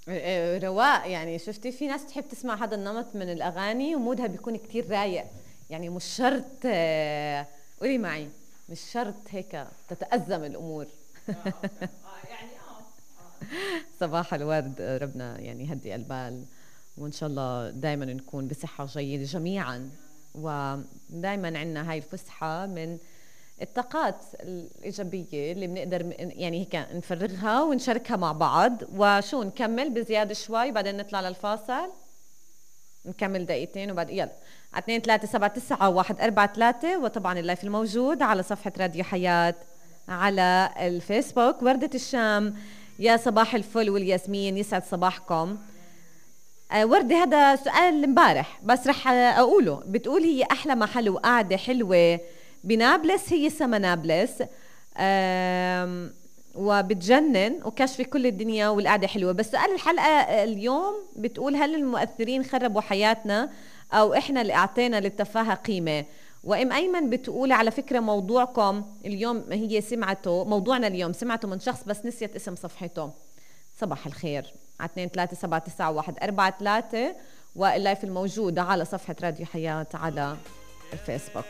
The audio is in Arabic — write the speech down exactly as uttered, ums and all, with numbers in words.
آه، رواق يعني. شفتي في ناس تحب تسمع هذا النمط من الأغاني ومودها بيكون كتير رايق، يعني مش شرط آه، قولي معي، مش شرط هيك تتأزم الأمور. اه اوكي اه يعني اه اه صباح الورد، ربنا يعني يهدي البال، وإن شاء الله دايما نكون بصحة جيدة جميعا، ودايما عنا هاي الفسحة من الطاقات الإيجابية اللي بنقدر م- يعني هيك نفرغها ونشاركها مع بعض. وشو نكمل بزيادة شوي بعدين نطلع للفاصل، نكمل دقيقتين وبعد يلا على اثنين ثلاثة سبعة تسعة واحد أربعة ثلاثة، وطبعا اللايف الموجود على صفحة راديو حياة على الفيسبوك. وردة الشام، يا صباح الفل والياسمين، يسعد صباحكم. آه وردة، هذا سؤال امبارح بس رح أقوله. بتقول هي أحلى محل وقعدة حلوة بنابلس هي سما نابلس، آم، وبتجنن وكشف كل الدنيا والقعدة حلوة. بس سؤال الحلقة اليوم بتقول هل المؤثرين خربوا حياتنا أو إحنا اللي أعطينا للتفاهة قيمة؟ وإم أيمن بتقول على فكرة موضوعكم اليوم هي سمعته، موضوعنا اليوم سمعته من شخص بس نسيت اسم صفحته. صباح الخير على اثنين ثلاثة سبعة تسعة واحد أربعة ثلاثة، واللايف الموجودة على صفحة راديو حياة على الفيسبوك.